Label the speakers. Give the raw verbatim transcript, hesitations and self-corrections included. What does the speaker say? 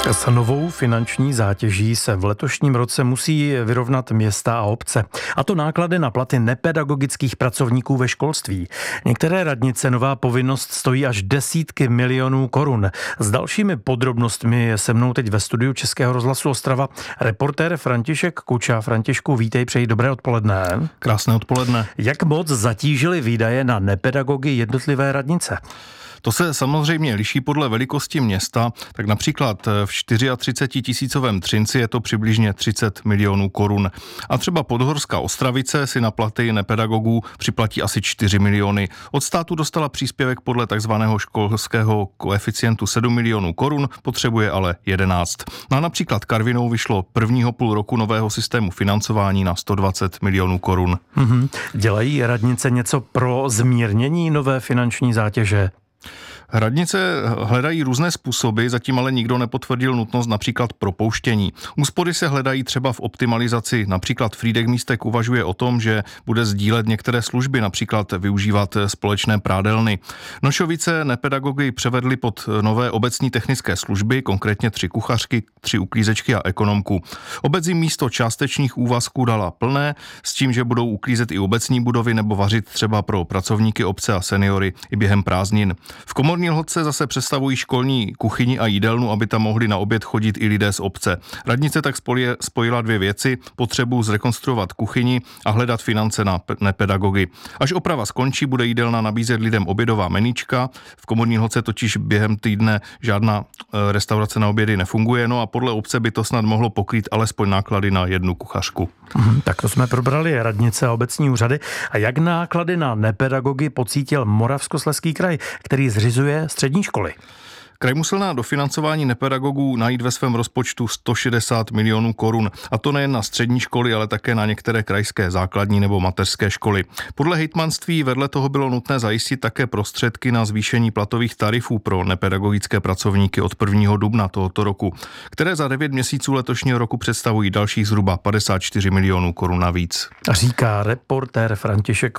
Speaker 1: S novou finanční zátěží se v letošním roce musí vyrovnat města a obce. A to náklady na platy nepedagogických pracovníků ve školství. Některé radnice nová povinnost stojí až desítky milionů korun. S dalšími podrobnostmi je se mnou teď ve studiu Českého rozhlasu Ostrava reportér František Kuča. Františku, vítej, přeji dobré odpoledne.
Speaker 2: Krásné odpoledne.
Speaker 1: Jak moc zatížily výdaje na nepedagogy jednotlivé radnice?
Speaker 2: To se samozřejmě liší podle velikosti města, tak například v čtyřiatřicetitisícovém Třinci je to přibližně třicet milionů korun. A třeba Podhorská Ostravice si na platy nepedagogů připlatí asi čtyři miliony. Od státu dostala příspěvek podle takzvaného školského koeficientu sedm milionů korun, potřebuje ale jedenáct. No a například Karvinou vyšlo prvního půl roku nového systému financování na sto dvacet milionů korun.
Speaker 1: Mm-hmm. Dělají radnice něco pro zmírnění nové finanční zátěže?
Speaker 2: Radnice hledají různé způsoby, zatím ale nikdo nepotvrdil nutnost například propouštění. Úspory se hledají třeba v optimalizaci. Například Frýdek Místek uvažuje o tom, že bude sdílet některé služby, například využívat společné prádelny. Nošovice nepedagogy převedly pod nové obecní technické služby, konkrétně tři kuchařky, tři uklízečky a ekonomku. Obec jim místo částečných úvazků dala plné, s tím, že budou uklízet i obecní budovy nebo vařit třeba pro pracovníky obce a seniory i během prázdnin. V Komorní Lhotce zase představují školní kuchyni a jídelnu, aby tam mohli na oběd chodit i lidé z obce. Radnice tak spojila dvě věci, potřebu zrekonstruovat kuchyni a hledat finance na nepedagogy. Až oprava skončí, bude jídelna nabízet lidem obědová meníčka. V Komorní Lhotce totiž během týdne žádná restaurace na obědy nefunguje, no a podle obce by to snad mohlo pokrýt alespoň náklady na jednu kuchařku.
Speaker 1: Hmm, tak to jsme probrali radnice a obecní úřady. A jak náklady na nepedagogy pocítil Moravskoslezský kraj, který zřizuje střední školy?
Speaker 2: Kraj musel na dofinancování nepedagogů najít ve svém rozpočtu sto šedesát milionů korun. A to nejen na střední školy, ale také na některé krajské základní nebo mateřské školy. Podle hejtmanství vedle toho bylo nutné zajistit také prostředky na zvýšení platových tarifů pro nepedagogické pracovníky od prvního dubna tohoto roku, které za devět měsíců letošního roku představují dalších zhruba padesát čtyři milionů korun navíc.
Speaker 1: Říká reportér František